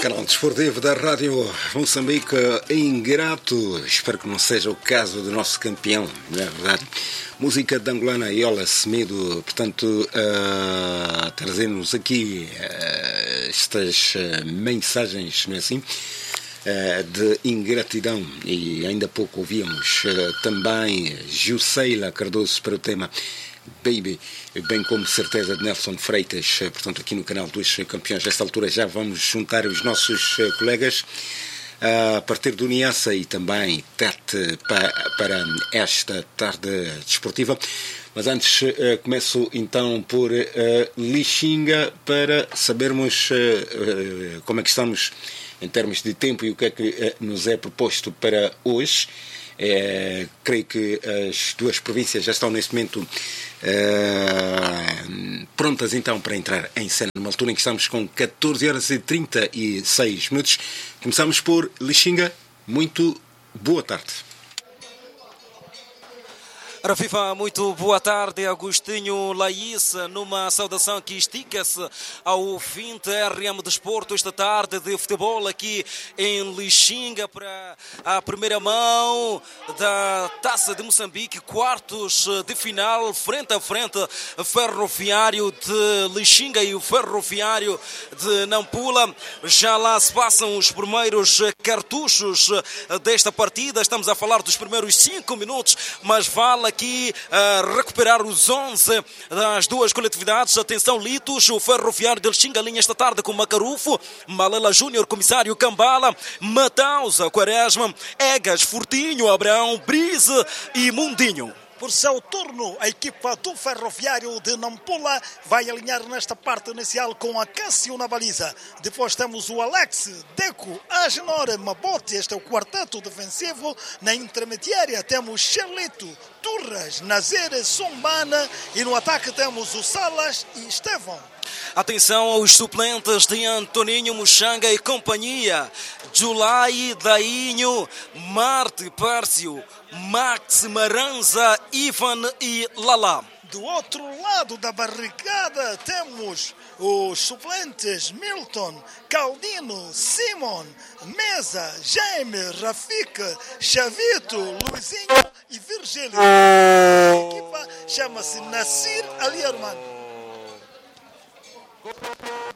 Canal Desportivo da Rádio Moçambique ingrato. Espero que não seja o caso do nosso campeão, não é verdade? Música de Angolana Iola Semedo, portanto, trazendo-nos aqui estas mensagens, não é assim? De ingratidão. E ainda há pouco ouvíamos também Jusceila Cardoso para o tema Baby, bem como certeza de Nelson Freitas, portanto aqui no canal dos campeões. Nesta altura já vamos juntar os nossos colegas a partir do Niassa e também Tete para esta tarde desportiva. Mas antes começo então por Lixinga para sabermos como é que estamos em termos de tempo e o que é que nos é proposto para hoje. Creio que as duas províncias já estão neste momento prontas então para entrar em cena, numa altura em que estamos com 14 horas e 36 minutos. Começamos por Lixinga. Muito boa tarde. Rafifa, muito boa tarde, Agostinho Laís, numa saudação que estica-se ao fim da RM Desporto esta tarde de futebol aqui em Lixinga para a primeira mão da Taça de Moçambique, quartos de final, frente a frente, Ferroviário de Lixinga e o Ferroviário de Nampula. Já lá se passam os primeiros cartuchos desta partida, estamos a falar dos primeiros 5 minutos, mas vale aqui recuperar os 11 das duas coletividades. Atenção, Litos, o Ferroviário de Lixinga linha esta tarde com Macarufo, Malela Júnior, Comissário Cambala, Matausa, Quaresma, Egas, Furtinho, Abraão, Brise e Mundinho. Por seu turno, a equipa do Ferroviário de Nampula vai alinhar nesta parte inicial com a Cássio na baliza. Depois temos o Alex, Deco, Agenor, Mabote, este é o quarteto defensivo. Na intermediária temos Chelito, Turras, Nazer, Sombana e no ataque temos o Salas e Estevão. Atenção aos suplentes de Antoninho Muxanga e companhia. Julai, Dainho, Marte, Pércio, Max, Maranza, Ivan e Lala. Do outro lado da barricada temos os suplentes Milton, Caldino, Simon, Mesa, Jaime, Rafika, Chavito, Luizinho e Virgílio. A equipa chama-se Nasir Alierman.